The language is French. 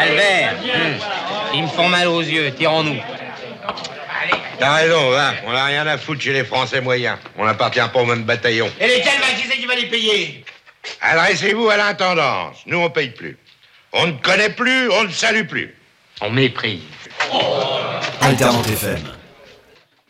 Albert, ils me font mal aux yeux, tirons-nous. T'as raison, va. On n'a rien à foutre chez les Français moyens. On n'appartient pas au même bataillon. Et les Calvins, qui c'est qui va les payer? Adressez-vous à l'intendance. Nous, on paye plus. On ne connaît plus, on ne salue plus. On méprise. Alternante FM.